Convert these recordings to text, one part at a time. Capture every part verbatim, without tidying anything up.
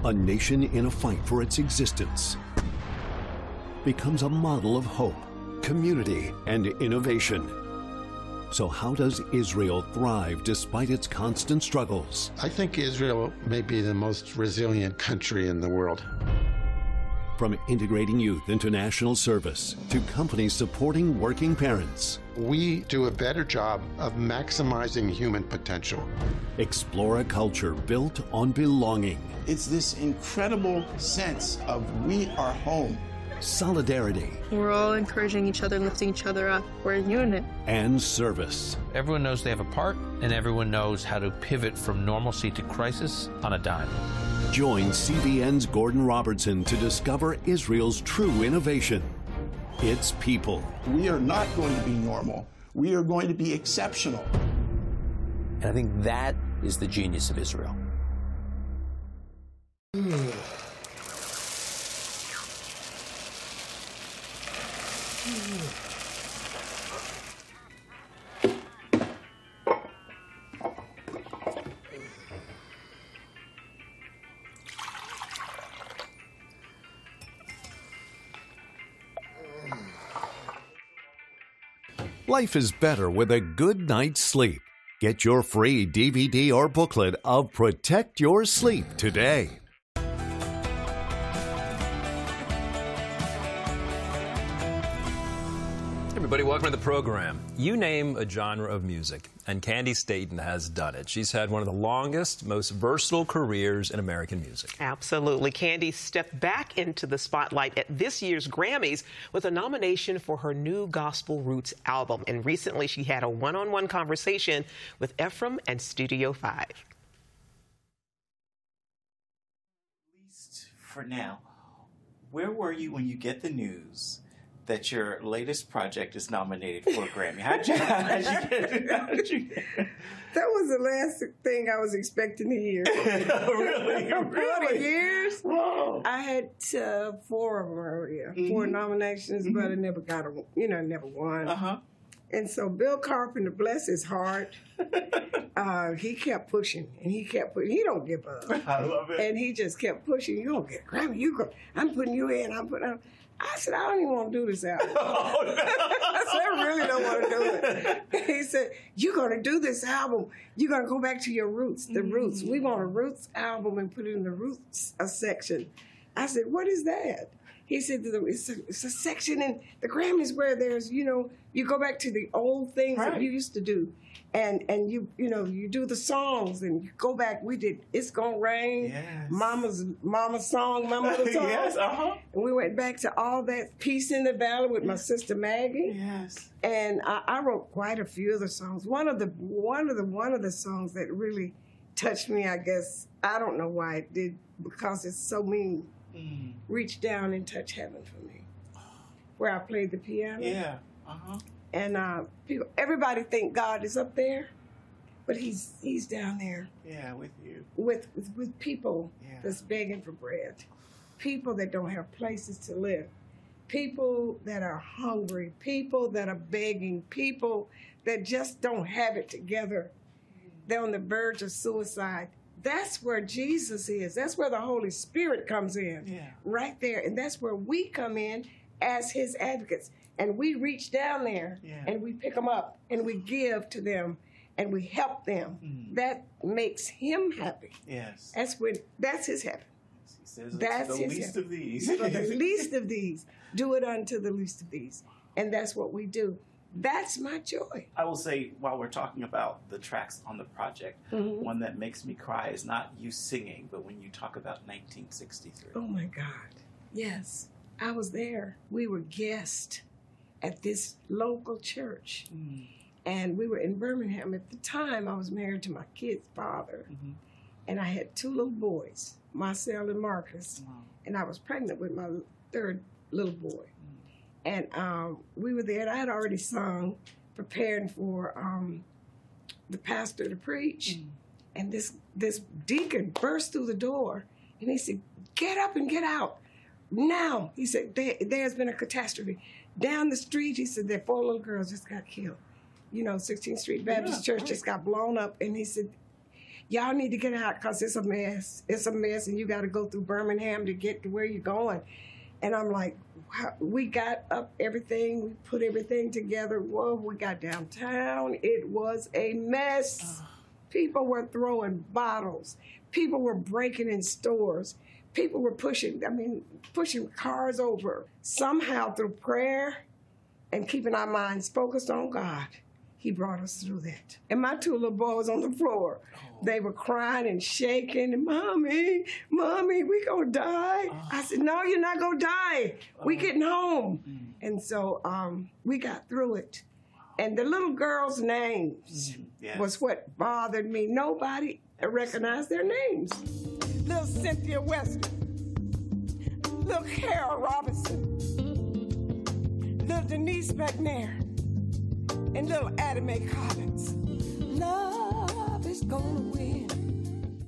a nation in a fight for its existence, becomes a model of hope, community, and innovation. So how does Israel thrive despite its constant struggles? I think Israel may be the most resilient country in the world. From integrating youth into national service to companies supporting working parents. We do a better job of maximizing human potential. Explore a culture built on belonging. It's this incredible sense of we are home. Solidarity. We're all encouraging each other, lifting each other up. We're a unit. And service. Everyone knows they have a part, and everyone knows how to pivot from normalcy to crisis on a dime. Join C B N's Gordon Robertson to discover Israel's true innovation. Its people. We are not going to be normal. We are going to be exceptional. And I think that is the genius of Israel. Life is better with a good night's sleep. Get your free D V D or booklet of Protect Your Sleep today. Everybody, welcome to the program. You name a genre of music, and Candi Staton has done it. She's had one of the longest, most versatile careers in American music. Absolutely. Candi stepped back into the spotlight at this year's Grammys with a nomination for her new Gospel Roots album. And recently, she had a one-on-one conversation with Ephraim and Studio Five. At least for now, where were you when you get the news that your latest project is nominated for a Grammy? How'd you, how'd you get it? How'd you get it? That was the last thing I was expecting to hear. Really? For Really? forty years? Whoa. I had uh, four of them earlier, mm-hmm. four nominations, mm-hmm. but I never got a, you know, never won. Uh-huh. And so Bill Carpenter, bless his heart, uh, he kept pushing, and he kept pushing. He don't give up. I love it. And he just kept pushing. You don't get a Grammy. You go. I'm putting you in. I'm putting. I'm, I said, I don't even want to do this album. Oh, no. I said, I really don't want to do it. He said, you're going to do this album. You're going to go back to your roots, the mm-hmm. roots. We want a roots album and put it in the roots a section. I said, what is that? He said, it's a, it's a section in the Grammys where there's, you know, you go back to the old things right. that you used to do. And and you you know you do the songs and you go back. We did It's Gonna Rain, yes. Mama's Mama's song, my mother's song. Yes, uh-huh. And we went back to all that Peace in the Valley with my sister Maggie. Yes. And I, I wrote quite a few of the songs. One of the one of the one of the songs that really touched me, I guess I don't know why it did, because it's so mean. Mm. Reach down and touch heaven for me, where I played the piano. Yeah. Uh huh. And uh, people, everybody think God is up there, but he's he's down there. Yeah, with you. With with, with people yeah. that's begging for bread, people that don't have places to live, people that are hungry, people that are begging, people that just don't have it together. They're on the verge of suicide. That's where Jesus is. That's where the Holy Spirit comes in. Yeah. Right there. And that's where we come in as his advocates. And we reach down there yeah. and we pick them up and we give to them and we help them. Mm. That makes him happy. Yes. That's when that's his heaven. He says that's it's the his least heaven. of these. For the least of these. Do it unto the least of these. And that's what we do. That's my joy. I will say, while we're talking about the tracks on the project, mm-hmm. one that makes me cry is not you singing, but when you talk about nineteen sixty-three. Oh my God. Yes. I was there. We were guests at this local church. Mm. And we were in Birmingham. At the time, I was married to my kid's father. Mm-hmm. And I had two little boys, Marcel and Marcus. Wow. And I was pregnant with my third little boy. Mm. And um, we were there, and I had already sung, preparing for um, the pastor to preach. Mm. And this, this deacon burst through the door, and he said, get up and get out. Now, he said, there, there's been a catastrophe. Down the street, he said, there four little girls just got killed. You know, sixteenth Street Baptist yeah, Church right. just got blown up. And he said, y'all need to get out because it's a mess. It's a mess, and you got to go through Birmingham to get to where you're going. And I'm like, wow. We got up everything. We put everything together. Whoa, we got downtown. It was a mess. Uh. People were throwing bottles. People were breaking in stores. People were pushing, I mean, pushing cars over. Somehow through prayer and keeping our minds focused on God, he brought us through that. And my two little boys on the floor, oh. they were crying and shaking. Mommy, Mommy, we gonna die. Oh. I said, no, you're not gonna die. Oh. We getting home. Mm. And so um, we got through it. And the little girls' names yes. was what bothered me. Nobody recognized their names. Little Cynthia Weston, little Carol Robinson, little Denise McNair, and little Addie Mae Collins. Love is gonna win.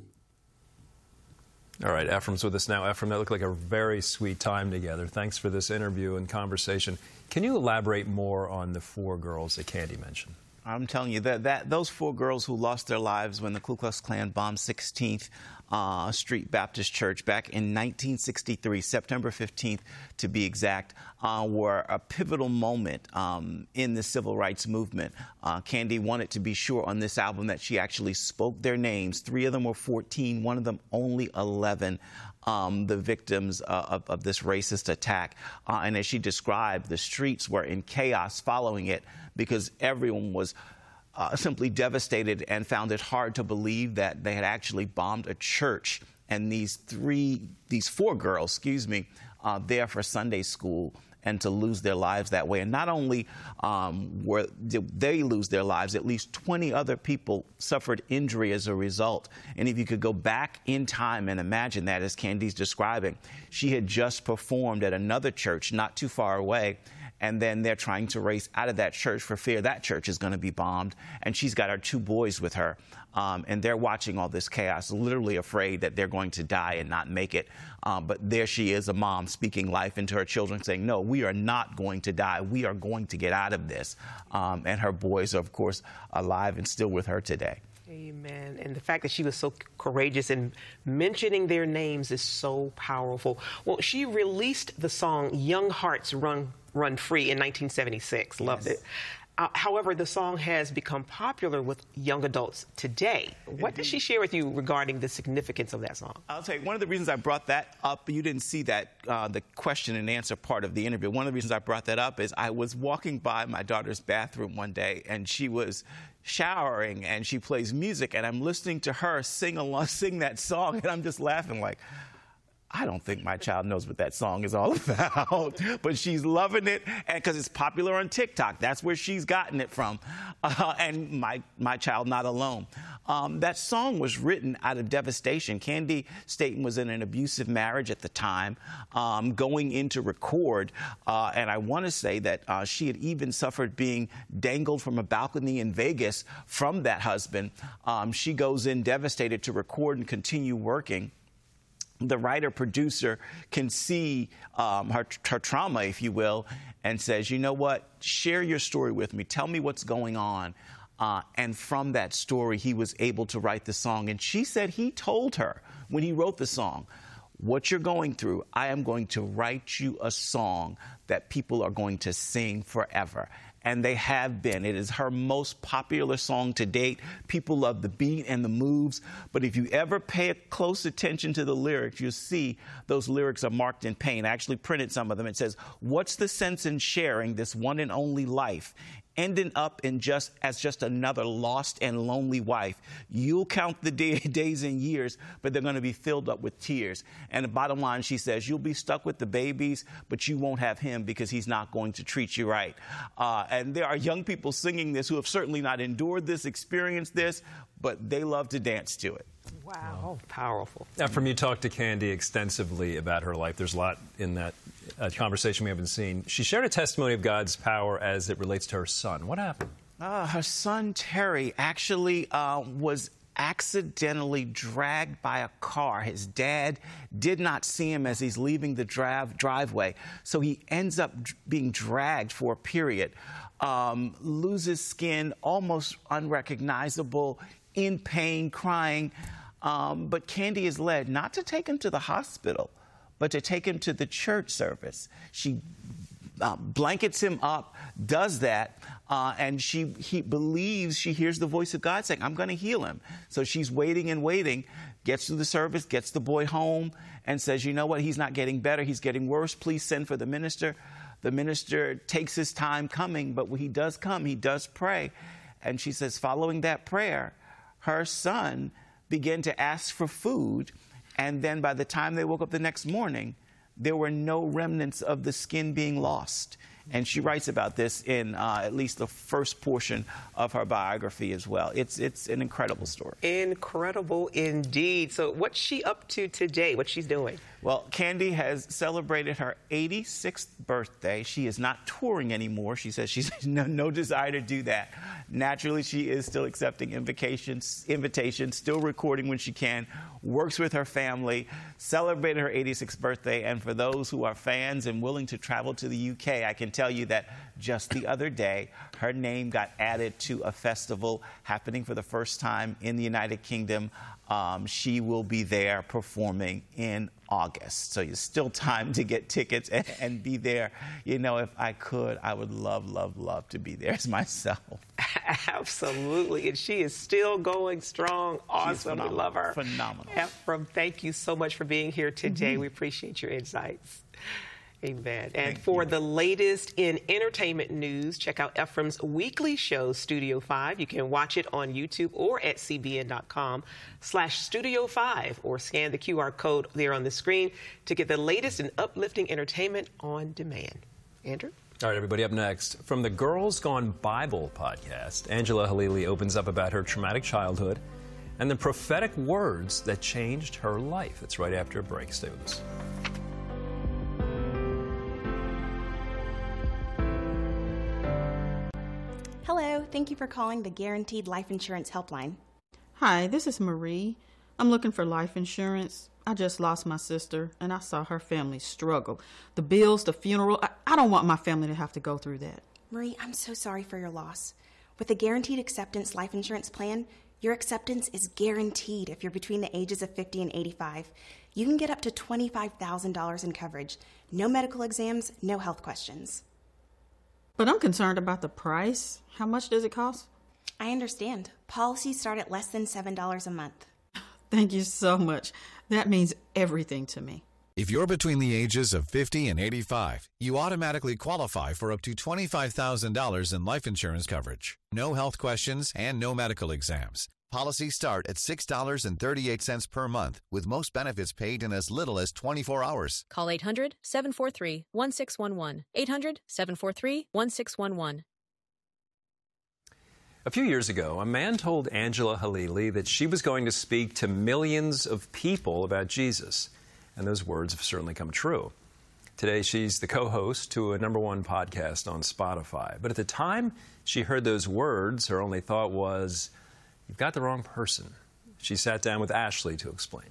All right, Ephraim's with us now. Ephraim, that looked like a very sweet time together. Thanks for this interview and conversation. Can you elaborate more on the four girls that Candy mentioned? I'm telling you, that, that those four girls who lost their lives when the Ku Klux Klan bombed sixteenth uh, Street Baptist Church back in nineteen sixty-three, September fifteenth to be exact, uh, were a pivotal moment um, in the civil rights movement. Uh, Candy wanted to be sure on this album that she actually spoke their names. Three of them were fourteen, one of them only eleven. Um, the victims uh, of, of this racist attack. Uh, and as she described, the streets were in chaos following it because everyone was uh, simply devastated and found it hard to believe that they had actually bombed a church. And these three, these four girls, excuse me, uh, there for Sunday school, and to lose their lives that way. And not only um, were, did they lose their lives, at least twenty other people suffered injury as a result. And if you could go back in time and imagine that, as Candy's describing, she had just performed at another church not too far away, and then they're trying to race out of that church for fear that church is going to be bombed. And she's got her two boys with her, um, and they're watching all this chaos, literally afraid that they're going to die and not make it. Um, but there she is, a mom speaking life into her children, saying, no, we are not going to die. We are going to get out of this. Um, and her boys are, of course, alive and still with her today. Amen. And the fact that she was so courageous in mentioning their names is so powerful. Well, she released the song Young Hearts Run Run Free in nineteen seventy-six. Loved yes. it. Uh, however, the song has become popular with young adults today. What Indeed. Did she share with you regarding the significance of that song? I'll tell you, one of the reasons I brought that up, you didn't see that, uh, the question and answer part of the interview. One of the reasons I brought that up is I was walking by my daughter's bathroom one day, and she was showering, and she plays music, and I'm listening to her sing along, sing that song, and I'm just laughing like, I don't think my child knows what that song is all about, but she's loving it, and because it's popular on TikTok. That's where she's gotten it from, uh, and my, my child not alone. Um, that song was written out of devastation. Candy Staton was in an abusive marriage at the time, um, going in to record, uh, and I want to say that uh, she had even suffered being dangled from a balcony in Vegas from that husband. Um, she goes in devastated to record and continue working. The writer-producer can see um, her, her trauma, if you will, and says, you know what, share your story with me. Tell me what's going on. Uh, and from that story, he was able to write the song. And she said he told her when he wrote the song, what you're going through, I am going to write you a song that people are going to sing forever. And they have been. It is her most popular song to date. People love the beat and the moves. But if you ever pay close attention to the lyrics, you'll see those lyrics are marked in pain. I actually printed some of them. It says, what's the sense in sharing this one and only life? Ending up in just as just another lost and lonely wife. You'll count the day, days and years, but they're going to be filled up with tears. And the bottom line, she says, you'll be stuck with the babies, but you won't have him because he's not going to treat you right. Uh, and there are young people singing this who have certainly not endured this, experienced this, but they love to dance to it. Wow, wow. Powerful. Ephraim, you talked to Candy extensively about her life. There's a lot in that uh, conversation we haven't seen. She shared a testimony of God's power as it relates to her son. What happened? Uh, her son, Terry, actually uh, was accidentally dragged by a car. His dad did not see him as he's leaving the drive driveway, so he ends up being dragged for a period, um, loses skin, almost unrecognizable, in pain, crying. Um, but Candy is led not to take him to the hospital, but to take him to the church service. She uh, blankets him up, does that, uh, and she he believes she hears the voice of God saying, I'm going to heal him. So she's waiting and waiting, gets to the service, gets the boy home, and says, you know what, he's not getting better, he's getting worse, please send for the minister. The minister takes his time coming, but when he does come, he does pray. And she says, following that prayer, her son began to ask for food, and then by the time they woke up the next morning, there were no remnants of the skin being lost. And she writes about this in uh, at least the first portion of her biography as well. It's it's an incredible story. Incredible indeed. So what's she up to today? What's she's doing? Well, Candy has celebrated her eighty-sixth birthday. She is not touring anymore. She says she's no, no desire to do that. Naturally, she is still accepting invitations, invitations, still recording when she can, works with her family, celebrated her eighty-sixth birthday. And for those who are fans and willing to travel to the U K, I can tell you that just the other day, her name got added to a festival happening for the first time in the United Kingdom. Um, she will be there performing in August. So there's still time to get tickets and, and be there. You know, if I could, I would love, love, love to be there as myself. Absolutely. And she is still going strong. Awesome. We love her. Phenomenal. Ephraim, thank you so much for being here today. Mm-hmm. We appreciate your insights. Amen. And Thank for you. the latest in entertainment news, check out Ephraim's weekly show, Studio five. You can watch it on YouTube or at c b n dot com slash studio five or scan the Q R code there on the screen to get the latest in uplifting entertainment on demand. Andrew? All right, everybody, up next. From the Girls Gone Bible podcast, Angela Halili opens up about her traumatic childhood and the prophetic words that changed her life. It's right after a break. Stay with us. Hello, thank you for calling the Guaranteed Life Insurance Helpline. Hi, this is Marie. I'm looking for life insurance. I just lost my sister, and I saw her family struggle. The bills, the funeral, I, I don't want my family to have to go through that. Marie, I'm so sorry for your loss. With the Guaranteed Acceptance Life Insurance Plan, your acceptance is guaranteed if you're between the ages of fifty and eighty-five. You can get up to twenty-five thousand dollars in coverage. No medical exams, no health questions. But I'm concerned about the price. How much does it cost? I understand. Policies start at less than seven dollars a month. Thank you so much. That means everything to me. If you're between the ages of fifty and eighty-five, you automatically qualify for up to twenty-five thousand dollars in life insurance coverage. No health questions and no medical exams. Policies start at six dollars and thirty-eight cents per month, with most benefits paid in as little as twenty-four hours. Call eight hundred, seven four three, one six one one. eight hundred, seven four three, one six one one. A few years ago, a man told Angela Halili that she was going to speak to millions of people about Jesus. And those words have certainly come true. Today, she's the co-host to a number one podcast on Spotify. But at the time she heard those words, her only thought was, you've got the wrong person. She sat down with Ashley to explain.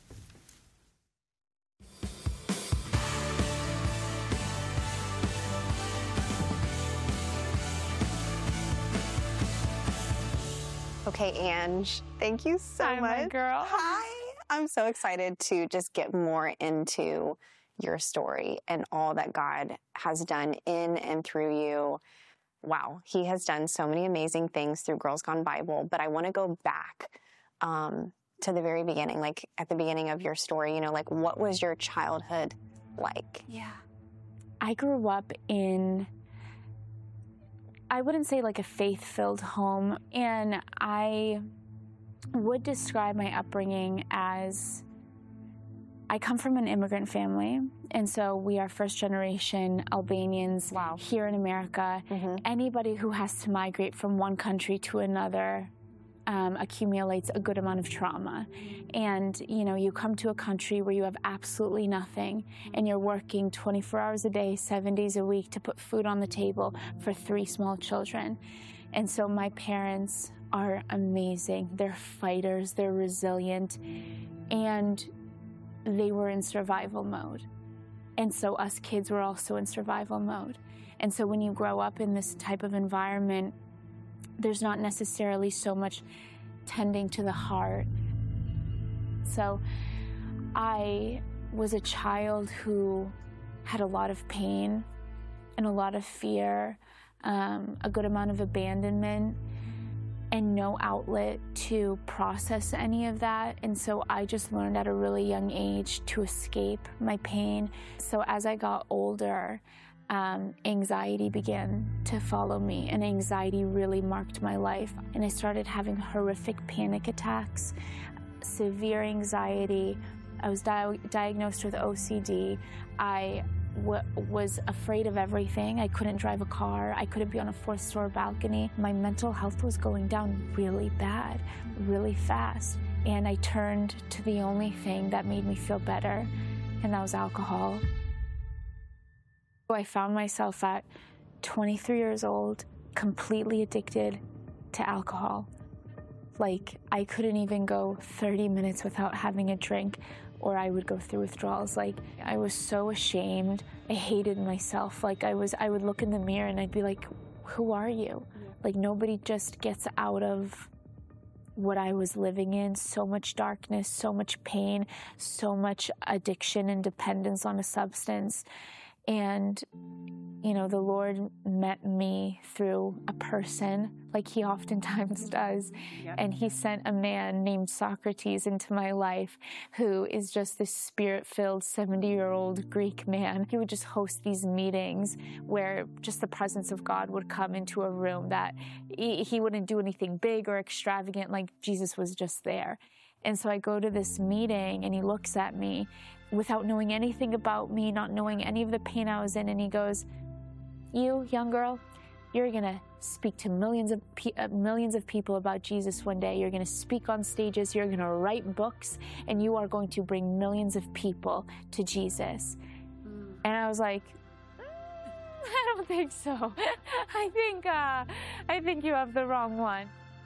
Okay, Ange, thank you so Hi, much. My girl. Hi. I'm so excited to just get more into your story and all that God has done in and through you. Wow, he has done so many amazing things through Girls Gone Bible, but I want to go back um, to the very beginning, like at the beginning of your story, you know, like what was your childhood like? Yeah. I grew up in, I wouldn't say like a faith-filled home, and I would describe my upbringing as, I come from an immigrant family, and so we are first-generation Albanians wow. here in America. Mm-hmm. Anybody who has to migrate from one country to another um, accumulates a good amount of trauma. And, you know, you come to a country where you have absolutely nothing, and you're working twenty-four hours a day, seven days a week to put food on the table for three small children. And so my parents are amazing. They're fighters, they're resilient, and they were in survival mode. And so us kids were also in survival mode. And so when you grow up in this type of environment, there's not necessarily so much tending to the heart. So I was a child who had a lot of pain and a lot of fear, um, a good amount of abandonment, and no outlet to process any of that. And so I just learned at a really young age to escape my pain. So as I got older, um, anxiety began to follow me, and anxiety really marked my life. And I started having horrific panic attacks, severe anxiety. I was di- diagnosed with O C D. I w- was afraid of everything. I couldn't drive a car. I couldn't be on a fourth floor balcony. My mental health was going down really bad, really fast. And I turned to the only thing that made me feel better, and that was alcohol. I found myself at twenty-three years old, completely addicted to alcohol. Like, I couldn't even go thirty minutes without having a drink, or I would go through withdrawals. Like, I was so ashamed. I hated myself. Like, I was, I would look in the mirror and I'd be like, who are you? Like, nobody just gets out of what I was living in. So much darkness, so much pain, so much addiction and dependence on a substance. And, you know, the Lord met me through a person, like he oftentimes does. Yep. And he sent a man named Socrates into my life, who is just this spirit-filled seventy-year-old Greek man. He would just host these meetings where just the presence of God would come into a room, that he, he wouldn't do anything big or extravagant, like Jesus was just there. And so I go to this meeting, and he looks at me without knowing anything about me, not knowing any of the pain I was in, and he goes, you, young girl, you're going to speak to millions of pe- uh, millions of people about Jesus one day. You're going to speak on stages, you're going to write books, and you are going to bring millions of people to Jesus. Mm. And I was like, mm, I don't think so. I think, uh, I think you have the wrong one.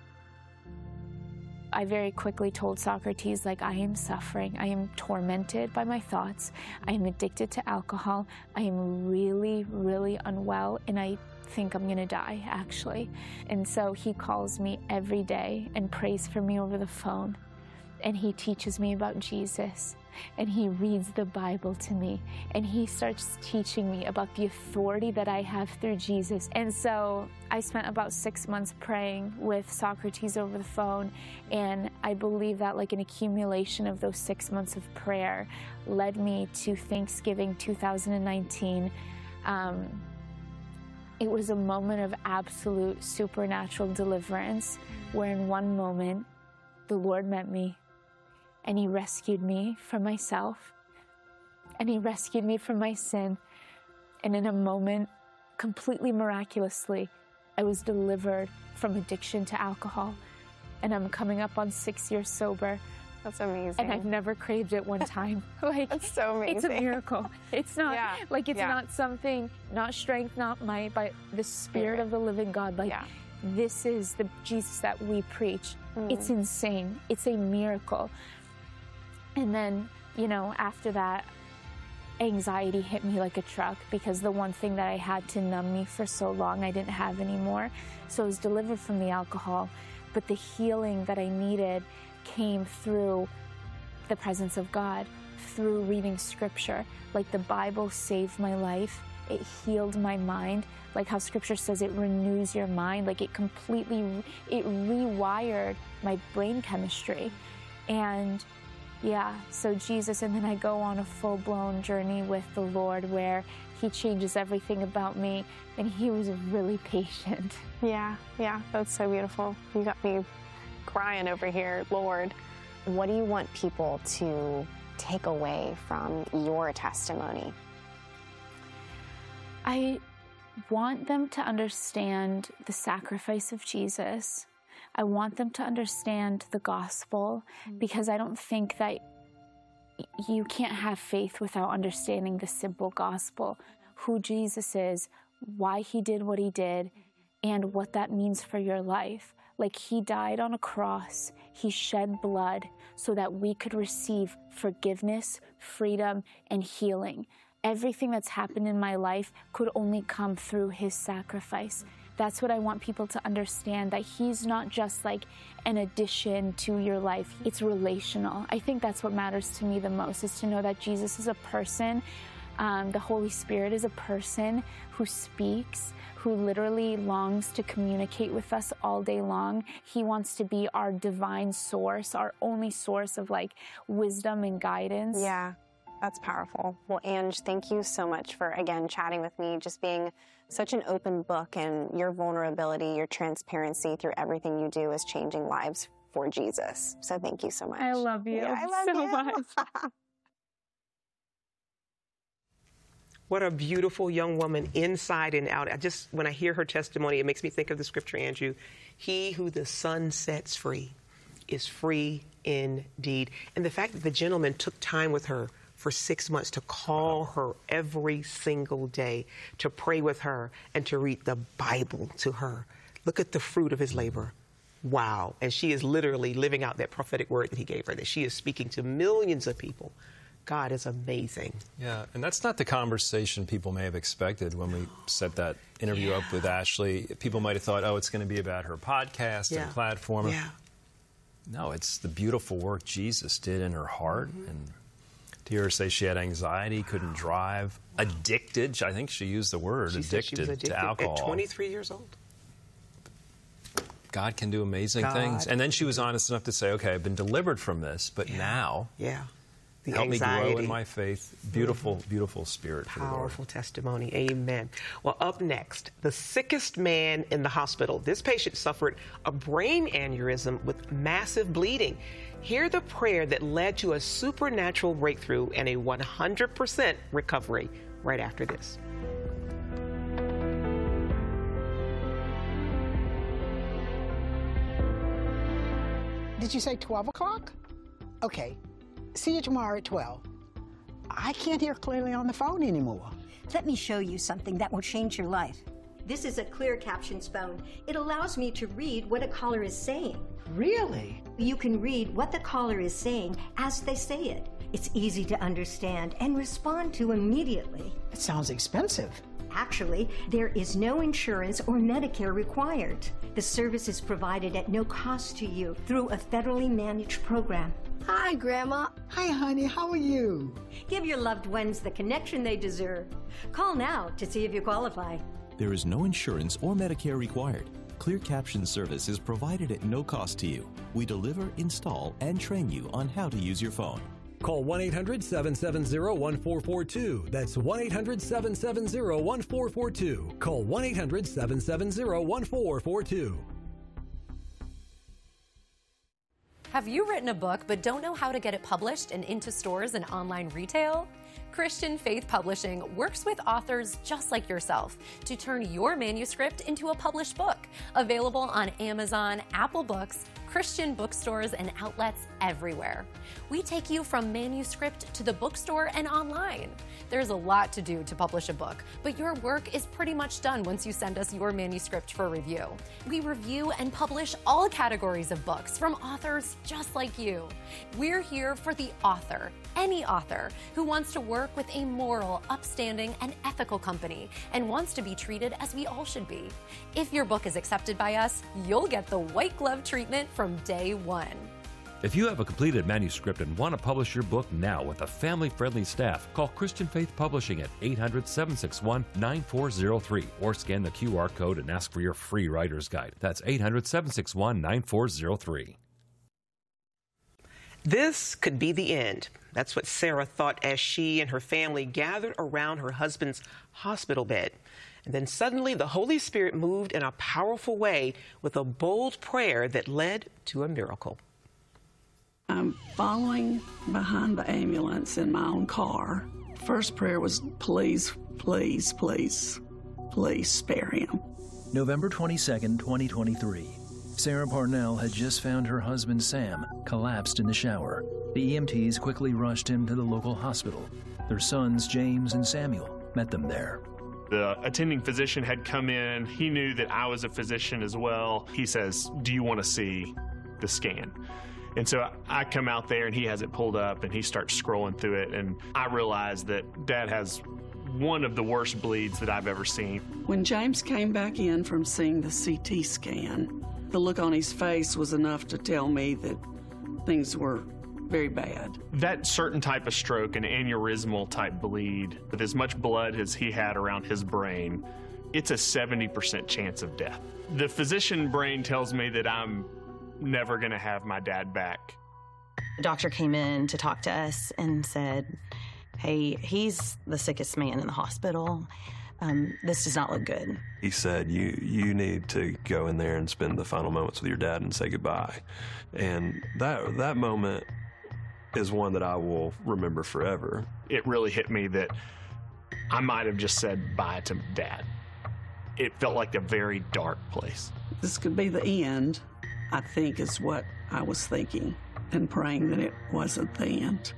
I very quickly told Socrates, like, I am suffering. I am tormented by my thoughts. I am addicted to alcohol. I am really, really unwell, and I think I'm going to die, actually. And so he calls me every day and prays for me over the phone. And he teaches me about Jesus. And he reads the Bible to me. And he starts teaching me about the authority that I have through Jesus. And so I spent about six months praying with Socrates over the phone. And I believe that, like, an accumulation of those six months of prayer led me to Thanksgiving two thousand nineteen. Um, it was a moment of absolute supernatural deliverance, where in one moment, the Lord met me. And he rescued me from myself, and he rescued me from my sin. And in a moment, completely miraculously, I was delivered from addiction to alcohol. And I'm coming up on six years sober. That's amazing. And I've never craved it one time. Like, that's so amazing. It's a miracle. It's not, yeah. like, it's yeah. not something, not strength, not might, but the Spirit of the living God. Like, yeah. this is the Jesus that we preach. Mm. It's insane. It's a miracle. And then, you know, after that, anxiety hit me like a truck, because the one thing that I had to numb me for so long, I didn't have anymore. So I was delivered from the alcohol, but the healing that I needed came through the presence of God, through reading scripture. Like, the Bible saved my life. It healed my mind. Like how scripture says it renews your mind. Like, it completely, it rewired my brain chemistry. And yeah, so Jesus, and then I go on a full-blown journey with the Lord, where he changes everything about me, and he was really patient. Yeah, yeah, that's so beautiful. You got me crying over here, Lord. What do you want people to take away from your testimony? I want them to understand the sacrifice of Jesus. I want them to understand the gospel, because I don't think that you can't have faith without understanding the simple gospel, who Jesus is, why he did what he did, and what that means for your life. Like, he died on a cross, he shed blood so that we could receive forgiveness, freedom, and healing. Everything that's happened in my life could only come through his sacrifice. That's what I want people to understand, that he's not just like an addition to your life. It's relational. I think that's what matters to me the most, is to know that Jesus is a person. Um, the Holy Spirit is a person who speaks, who literally longs to communicate with us all day long. He wants to be our divine source, our only source of like wisdom and guidance. Yeah, that's powerful. Well, Ange, thank you so much for, again, chatting with me, just being such an open book, and your vulnerability, your transparency through everything you do is changing lives for Jesus. So thank you so much. I love you yeah, I love so you. much. What a beautiful young woman, inside and out. I just, when I hear her testimony, it makes me think of the scripture, Andrew. He who the Son sets free is free indeed. And the fact that the gentleman took time with her for six months to call her every single day, to pray with her, and to read the Bible to her. Look at the fruit of his labor. Wow. And she is literally living out that prophetic word that he gave her, that she is speaking to millions of people. God is amazing. Yeah, and that's not the conversation people may have expected when we set that interview yeah. up with Ashley. People might have thought, oh, it's going to be about her podcast yeah. and platform. Yeah. No, it's the beautiful work Jesus did in her heart. Mm-hmm. And to hear her say she had anxiety, couldn't drive, addicted. I think she used the word, she addicted, she was addicted to alcohol. At twenty-three years old. God can do amazing God. things. And then she was honest enough to say, okay, I've been delivered from this, but yeah. now... Yeah. The help anxiety. me grow in my faith. Beautiful, mm-hmm. beautiful spirit for the Lord. Powerful testimony. Amen. Well, up next, the sickest man in the hospital. This patient suffered a brain aneurysm with massive bleeding. Hear the prayer that led to a supernatural breakthrough and a one hundred percent recovery right after this. Did you say twelve o'clock? Okay. See you tomorrow at twelve. I can't hear clearly on the phone anymore. Let me show you something that will change your life. This is a Clear Captions phone. It allows me to read what a caller is saying. Really? You can read what the caller is saying as they say it. It's easy to understand and respond to immediately. It sounds expensive. Actually, there is no insurance or Medicare required. The service is provided at no cost to you through a federally managed program. Hi, Grandma. Hi, honey. How are you? Give your loved ones the connection they deserve. Call now to see if you qualify. There is no insurance or Medicare required. Clear Caption service is provided at no cost to you. We deliver, install, and train you on how to use your phone. Call one eight hundred seven seven zero one four four two. That's one eight hundred seven seven zero one four four two. Call one eight hundred seven seven zero one four four two. Have you written a book but don't know how to get it published and into stores and online retail? Christian Faith Publishing works with authors just like yourself to turn your manuscript into a published book. Available on Amazon, Apple Books, Christian bookstores, and outlets everywhere. We take you from manuscript to the bookstore and online. There's a lot to do to publish a book, but your work is pretty much done once you send us your manuscript for review. We review and publish all categories of books from authors just like you. We're here for the author, any author who wants to work with a moral, upstanding, and ethical company and wants to be treated as we all should be. If your book is accepted by us, you'll get the white glove treatment from day one. If you have a completed manuscript and want to publish your book now with a family-friendly staff, call Christian Faith Publishing at eight hundred seven six one nine four zero three or scan the Q R code and ask for your free writer's guide. That's eight hundred seven six one nine four zero three. This could be the end. That's what Sarah thought as she and her family gathered around her husband's hospital bed. And then suddenly the Holy Spirit moved in a powerful way with a bold prayer that led to a miracle. I'm following behind the ambulance in my own car. First prayer was, please, please, please, please spare him. November twenty-second, twenty twenty-three. Sarah Parnell had just found her husband Sam collapsed in the shower. The E M Ts quickly rushed him to the local hospital. Their sons, James and Samuel, met them there. The attending physician had come in. He knew that I was a physician as well. He says, do you want to see the scan? And so I come out there and he has it pulled up and he starts scrolling through it. And I realize that Dad has one of the worst bleeds that I've ever seen. When James came back in from seeing the C T scan, the look on his face was enough to tell me that things were very bad. That certain type of stroke, an aneurysmal type bleed, with as much blood as he had around his brain, it's a seventy percent chance of death. The physician brain tells me that I'm never gonna have my dad back. The doctor came in to talk to us and said, hey, he's the sickest man in the hospital. Um, this does not look good. He said, you you need to go in there and spend the final moments with your dad and say goodbye. And that that moment is one that I will remember forever. It really hit me that I might have just said bye to Dad. It felt like a very dark place. This could be the end, I think, is what I was thinking, and praying that it wasn't the end.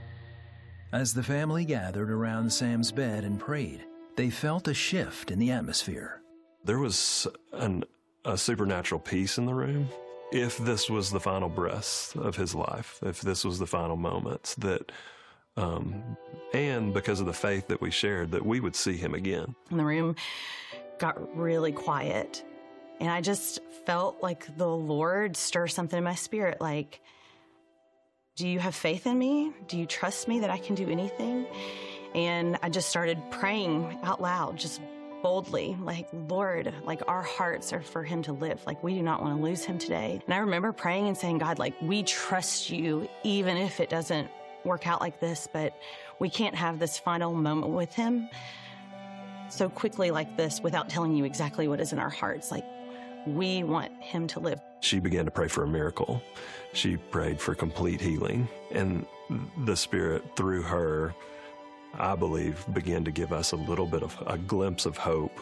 As the family gathered around Sam's bed and prayed, they felt a shift in the atmosphere. There was an, a supernatural peace in the room. If this was the final breaths of his life, if this was the final moments, that, um, and because of the faith that we shared, that we would see him again. And the room got really quiet, and I just felt like the Lord stir something in my spirit, like, do you have faith in me? Do you trust me that I can do anything? And I just started praying out loud, just boldly, like, Lord, like, our hearts are for him to live. Like, we do not want to lose him today. And I remember praying and saying, God, like, we trust you, even if it doesn't work out like this, but we can't have this final moment with him so quickly like this without telling you exactly what is in our hearts. Like, we want him to live. She began to pray for a miracle. She prayed for complete healing. And the Spirit, through her, I believe, began to give us a little bit of a glimpse of hope.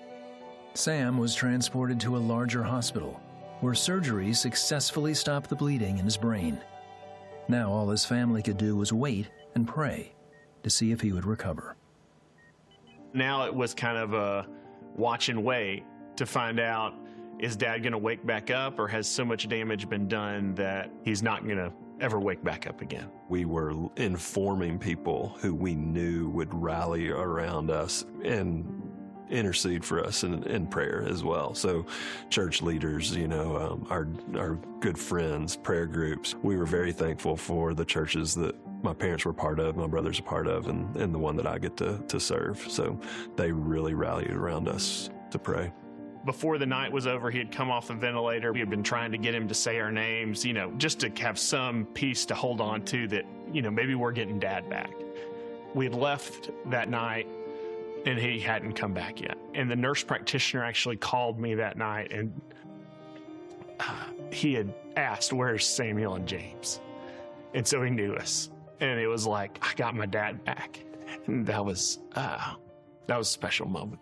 Sam was transported to a larger hospital where surgery successfully stopped the bleeding in his brain. Now all his family could do was wait and pray to see if he would recover. Now it was kind of a watch and wait to find out, is Dad going to wake back up, or has so much damage been done that he's not going to ever wake back up again? We were informing people who we knew would rally around us and intercede for us in, in prayer as well. So church leaders, you know, um, our, our good friends, prayer groups. We were very thankful for the churches that my parents were part of, my brother's a part of, and, and the one that I get to, to serve. So they really rallied around us to pray. Before the night was over, he had come off the ventilator. We had been trying to get him to say our names, you know, just to have some peace to hold on to that, you know, maybe we're getting Dad back. We had left that night, and he hadn't come back yet. And the nurse practitioner actually called me that night, and uh, he had asked, where's Samuel and James? And so he knew us. And it was like, I got my dad back. And that was, uh, that was a special moment.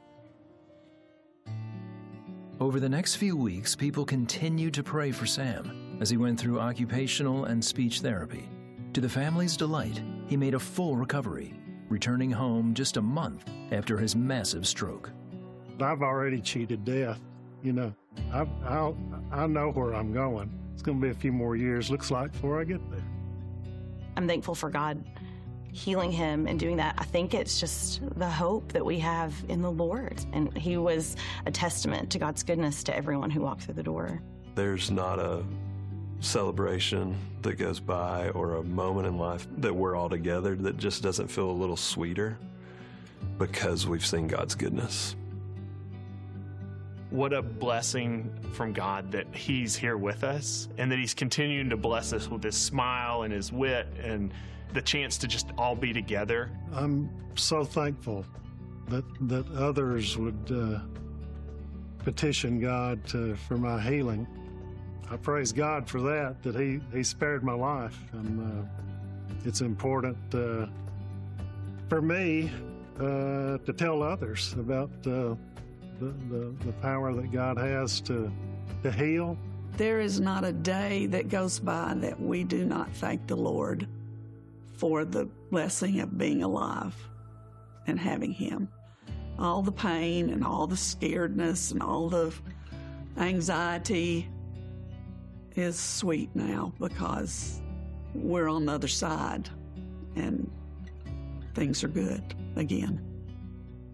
Over the next few weeks, people continued to pray for Sam as he went through occupational and speech therapy. To the family's delight, he made a full recovery, returning home just a month after his massive stroke. I've already cheated death. You know, I, I'll, I know where I'm going. It's going to be a few more years, looks like, before I get there. I'm thankful for God healing him and doing that. I think it's just the hope that we have in the Lord. And he was a testament to God's goodness to everyone who walked through the door. There's not a celebration that goes by or a moment in life that we're all together that just doesn't feel a little sweeter because we've seen God's goodness. What a blessing from God that he's here with us and that he's continuing to bless us with his smile and his wit and the chance to just all be together. I'm so thankful that that others would uh, petition God to, for my healing. I praise God for that, that he, he spared my life. And uh, it's important uh, for me uh, to tell others about uh, the, the, the power that God has to, to heal. There is not a day that goes by that we do not thank the Lord for the blessing of being alive and having him. All the pain and all the scaredness and all the anxiety is sweet now because we're on the other side and things are good again.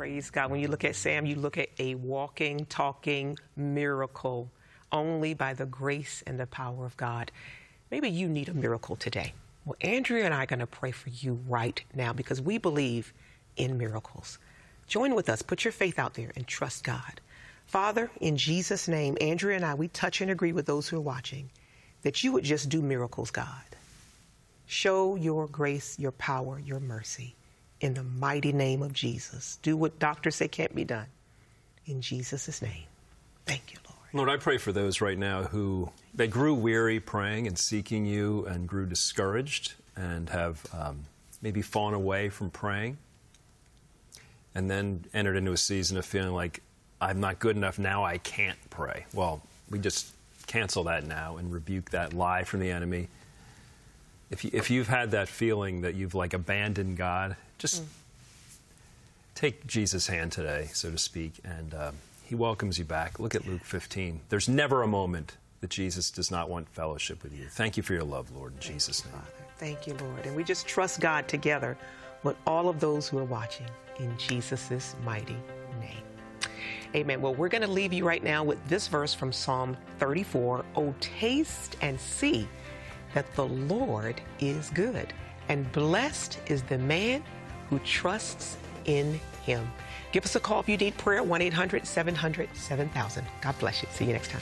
Praise God. When you look at Sam, you look at a walking, talking miracle only by the grace and the power of God. Maybe you need a miracle today. Well, Andrea and I are going to pray for you right now because we believe in miracles. Join with us. Put your faith out there and trust God. Father, in Jesus' name, Andrea and I, we touch and agree with those who are watching that you would just do miracles, God. Show your grace, your power, your mercy in the mighty name of Jesus. Do what doctors say can't be done. In Jesus' name. Thank you, Lord. Lord, I pray for those right now who they grew weary praying and seeking you and grew discouraged and have um, maybe fallen away from praying and then entered into a season of feeling like, I'm not good enough, now I can't pray. Well, we just cancel that now and rebuke that lie from the enemy. If, you, if you've had that feeling that you've like abandoned God, just mm. take Jesus' hand today, so to speak, and uh, he welcomes you back. Look at Luke fifteen. There's never a moment that Jesus does not want fellowship with you. Thank you for your love, Lord, in Thank Jesus' name. Father. Thank you, Lord. And we just trust God together with all of those who are watching in Jesus' mighty name. Amen. Well, we're going to leave you right now with this verse from Psalm thirty-four. Oh, taste and see that the Lord is good, and blessed is the man who trusts in him. Give us a call if you need prayer, one eight hundred seven hundred seven thousand. God bless you. See you next time.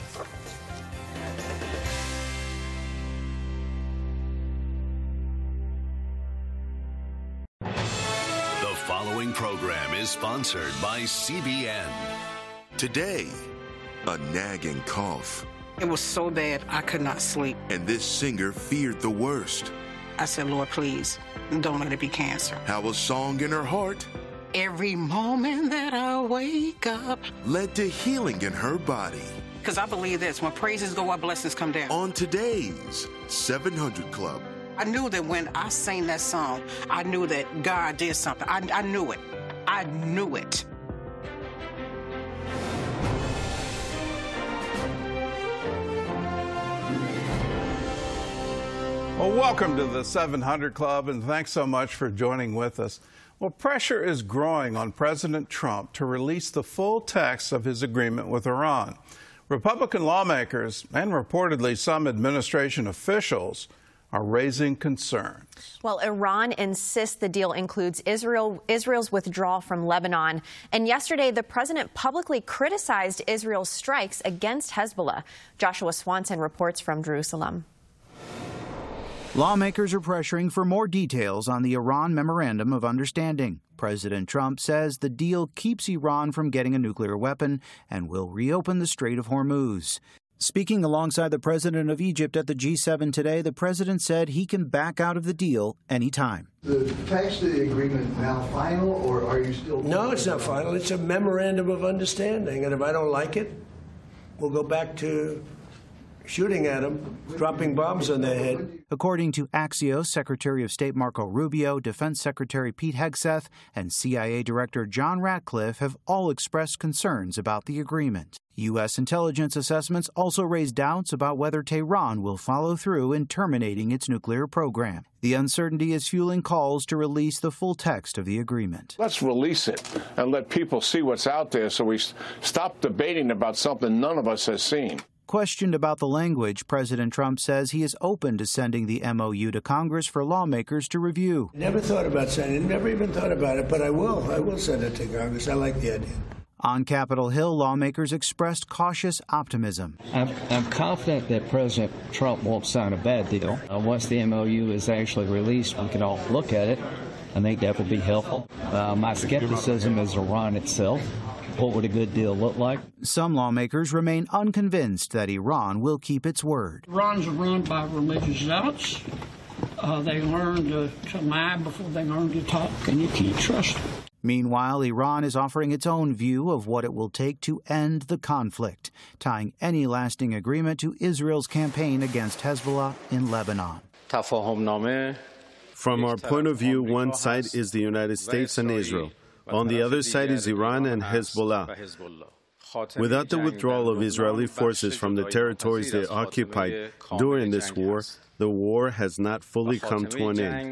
The following program is sponsored by C B N. Today, a nagging cough. It was so bad I could not sleep. And this singer feared the worst. I said, Lord, please, don't let it be cancer. How a song in her heart, every moment that I wake up, led to healing in her body. Because I believe this, when praises go up, blessings come down. On today's seven hundred Club. I knew that when I sang that song, I knew that God did something. I, I knew it. I knew it. Well, welcome to the seven hundred Club, and thanks so much for joining with us. Well, pressure is growing on President Trump to release the full text of his agreement with Iran. Republican lawmakers and reportedly some administration officials are raising concerns. Well, Iran insists the deal includes Israel, Israel's withdrawal from Lebanon. And yesterday, the president publicly criticized Israel's strikes against Hezbollah. Joshua Swanson reports from Jerusalem. Lawmakers are pressuring for more details on the Iran Memorandum of Understanding. President Trump says the deal keeps Iran from getting a nuclear weapon and will reopen the Strait of Hormuz. Speaking alongside the president of Egypt at the G seven today, the president said he can back out of the deal anytime. The text of the agreement now final, or are you still... No, it's not final. It's a memorandum of understanding. And if I don't like it, we'll go back to shooting at them, dropping bombs on their head. According to Axios, Secretary of State Marco Rubio, Defense Secretary Pete Hegseth, and C I A Director John Ratcliffe have all expressed concerns about the agreement. U S intelligence assessments also raised doubts about whether Tehran will follow through in terminating its nuclear program. The uncertainty is fueling calls to release the full text of the agreement. Let's release it and let people see what's out there so we stop debating about something none of us has seen. Questioned about the language, President Trump says he is open to sending the M O U to Congress for lawmakers to review. Never thought about sending it, never even thought about it, but I will. I will send it to Congress. I like the idea. On Capitol Hill, lawmakers expressed cautious optimism. I'm, I'm confident that President Trump won't sign a bad deal. Uh, once the M O U is actually released, we can all look at it. I think that would be helpful. Uh, my skepticism is Iran itself. What would a good deal look like? Some lawmakers remain unconvinced that Iran will keep its word. Iran's run by religious zealots. Uh, they learn to, to lie before they learn to talk, and you can't trust them. Meanwhile, Iran is offering its own view of what it will take to end the conflict, tying any lasting agreement to Israel's campaign against Hezbollah in Lebanon. From our point of view, one side is the United States and Israel. On the other side is Iran and Hezbollah. Without the withdrawal of Israeli forces from the territories they occupied during this war, the war has not fully come to an end.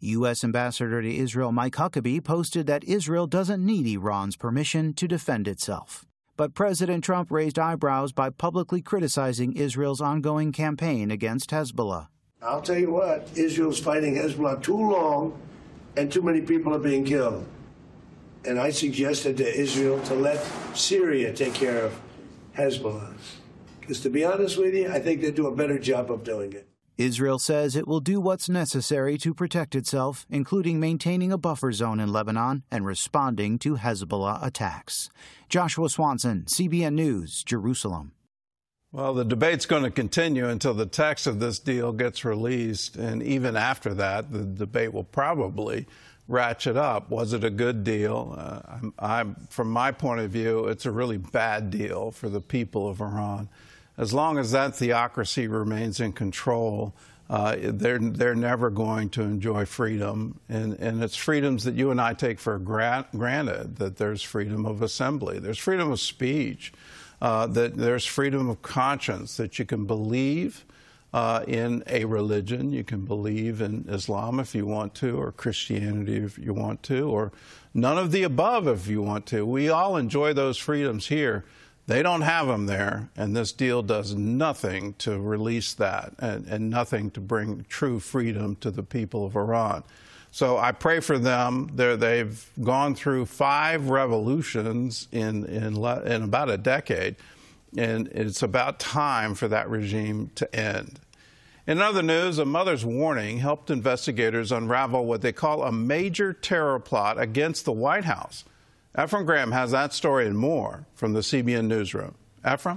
U S. Ambassador to Israel Mike Huckabee posted that Israel doesn't need Iran's permission to defend itself. But President Trump raised eyebrows by publicly criticizing Israel's ongoing campaign against Hezbollah. I'll tell you what, Israel's fighting Hezbollah too long and too many people are being killed. And I suggested to Israel to let Syria take care of Hezbollah. Because to be honest with you, I think they do a better job of doing it. Israel says it will do what's necessary to protect itself, including maintaining a buffer zone in Lebanon and responding to Hezbollah attacks. Joshua Swanson, C B N News, Jerusalem. Well, the debate's going to continue until the text of this deal gets released, and even after that, the debate will probably ratchet up. Was it a good deal? Uh, I'm, I'm, from my point of view, it's a really bad deal for the people of Iran. As long as that theocracy remains in control, uh, they're they're never going to enjoy freedom, and and it's freedoms that you and I take for gra- granted. That there's freedom of assembly, there's freedom of speech, uh, that there's freedom of conscience, that you can believe uh, in a religion, you can believe in Islam if you want to, or Christianity if you want to, or none of the above if you want to. We all enjoy those freedoms here. They don't have them there, and this deal does nothing to release that and, and nothing to bring true freedom to the people of Iran. So I pray for them. They're, they've gone through five revolutions in, in, in about a decade, and it's about time for that regime to end. In other news, a mother's warning helped investigators unravel what they call a major terror plot against the White House. Ephraim Graham has that story and more from the C B N newsroom. Ephraim?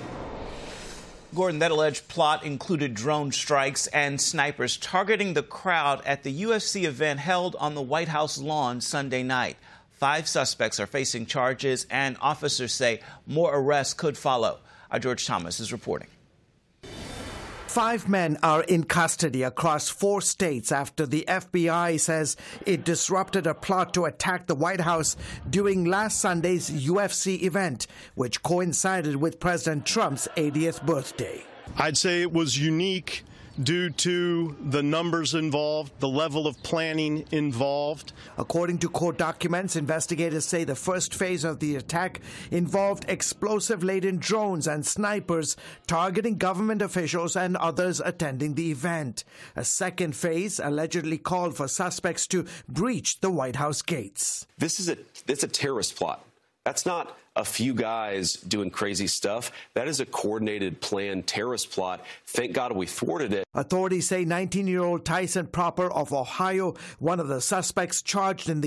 Gordon, that alleged plot included drone strikes and snipers targeting the crowd at the U F C event held on the White House lawn Sunday night. Five suspects are facing charges, and officers say more arrests could follow. Our George Thomas is reporting. Five men are in custody across four states after the F B I says it disrupted a plot to attack the White House during last Sunday's U F C event, which coincided with President Trump's eightieth birthday. I'd say it was unique due to the numbers involved, the level of planning involved. According to court documents, investigators say the first phase of the attack involved explosive-laden drones and snipers targeting government officials and others attending the event. A second phase allegedly called for suspects to breach the White House gates. This is a, it's a terrorist plot. That's not a few guys doing crazy stuff. That is a coordinated, planned terrorist plot. Thank God we thwarted it. Authorities say nineteen-year-old Tyson Proper of Ohio, one of the suspects charged in the